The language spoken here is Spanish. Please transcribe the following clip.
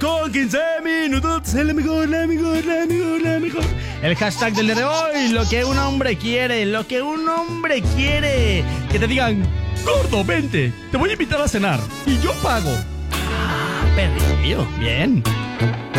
con 15 minutos. El mejor, la mejor, la mejor, la mejor. El hashtag del día de hoy, lo que un hombre quiere, lo que un hombre quiere. Que te digan, gordo, vente, te voy a invitar a cenar y yo pago. Ah, perrillo, bien.